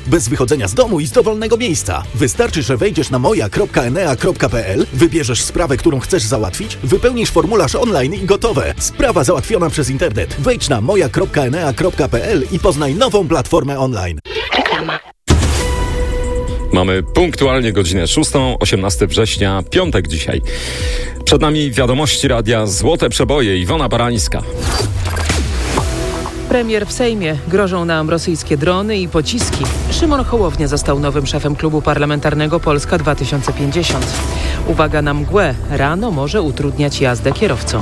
bez wychodzenia z domu i z dowolnego miejsca. Wystarczy, że wejdziesz na moja.enea.pl, wybierzesz sprawę, którą chcesz załatwić, wypełnisz formularz online i gotowe. Sprawa załatwiona przez internet. Wejdź na moja.enea.pl i poznaj nową platformę online. Reklama. Mamy punktualnie godzinę 6, 18 września, piątek dzisiaj. Przed nami wiadomości radia Złote Przeboje, Iwona Barańska. Premier w Sejmie. Grożą nam rosyjskie drony i pociski. Szymon Hołownia został nowym szefem klubu parlamentarnego Polska 2050. Uwaga na mgłę. Rano może utrudniać jazdę kierowcom.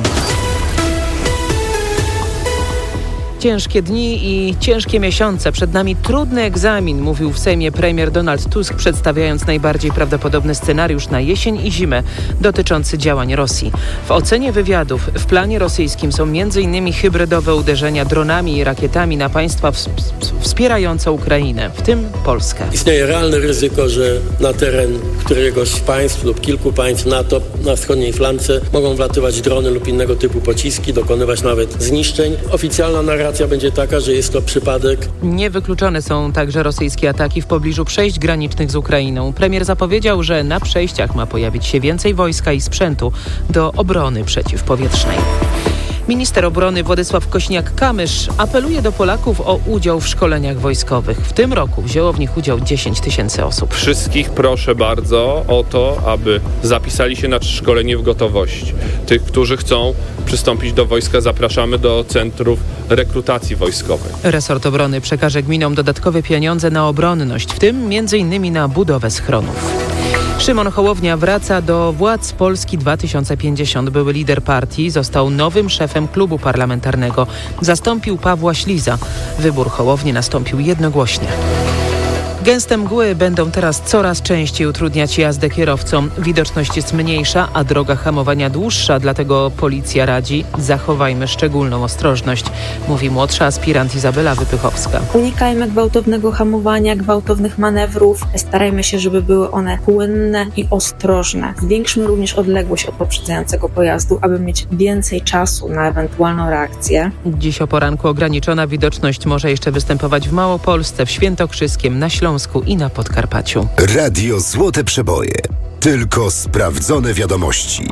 Ciężkie dni i ciężkie miesiące. Przed nami trudny egzamin, mówił w Sejmie premier Donald Tusk, przedstawiając najbardziej prawdopodobny scenariusz na jesień i zimę dotyczący działań Rosji. W ocenie wywiadów w planie rosyjskim są m.in. hybrydowe uderzenia dronami i rakietami na państwa wspierające Ukrainę, w tym Polskę. Istnieje realne ryzyko, że na teren któregoś z państw lub kilku państw NATO na wschodniej flance mogą wlatywać drony lub innego typu pociski, dokonywać nawet zniszczeń. Oficjalna narracja będzie taka, że jest to przypadek. Niewykluczone są także rosyjskie ataki w pobliżu przejść granicznych z Ukrainą. Premier zapowiedział, że na przejściach ma pojawić się więcej wojska i sprzętu do obrony przeciwpowietrznej. Minister obrony Władysław Kośniak-Kamysz apeluje do Polaków o udział w szkoleniach wojskowych. W tym roku wzięło w nich udział 10 000 osób. Wszystkich proszę bardzo o to, aby zapisali się na szkolenie w gotowości. Tych, którzy chcą przystąpić do wojska, zapraszamy do centrów rekrutacji wojskowej. Resort obrony przekaże gminom dodatkowe pieniądze na obronność, w tym m.in. na budowę schronów. Szymon Hołownia wraca do władz Polski 2050. Były lider partii, został nowym szefem klubu parlamentarnego. Zastąpił Pawła Śliza. Wybór Hołowni nastąpił jednogłośnie. Gęste mgły będą teraz coraz częściej utrudniać jazdę kierowcom. Widoczność jest mniejsza, a droga hamowania dłuższa, dlatego policja radzi: zachowajmy szczególną ostrożność, mówi młodsza aspirant Izabela Wypychowska. Unikajmy gwałtownego hamowania, gwałtownych manewrów. Starajmy się, żeby były one płynne i ostrożne. Zwiększmy również odległość od poprzedzającego pojazdu, aby mieć więcej czasu na ewentualną reakcję. Dziś o poranku ograniczona widoczność może jeszcze występować w Małopolsce, w Świętokrzyskiem, na Śląsku i na Podkarpaciu. Radio Złote Przeboje. Tylko sprawdzone wiadomości.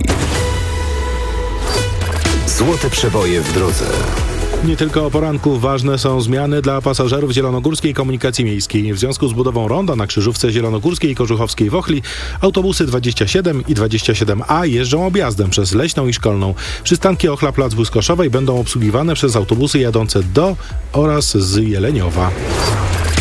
Złote Przeboje w drodze. Nie tylko o poranku ważne są zmiany dla pasażerów zielonogórskiej komunikacji miejskiej. W związku z budową ronda na krzyżówce zielonogórskiej i kożuchowskiej w Ochli autobusy 27 i 27A jeżdżą objazdem przez Leśną i Szkolną. Przystanki Ochla Plac Błyskoszowej będą obsługiwane przez autobusy jadące do oraz z Jeleniowa.